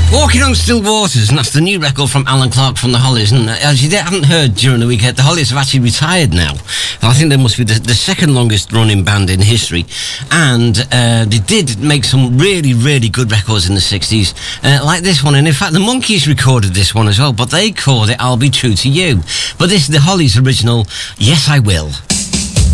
Walking on Still Waters, and that's the new record from Alan Clark from the Hollies. And as you haven't heard during the week, the Hollies have actually retired now. I think they must be the second longest running band in history. And they did make some really, really good records in the 60s, like this one. And in fact, the Monkees recorded this one as well, but they called it I'll Be True to You. But this is the Hollies' original, Yes I Will.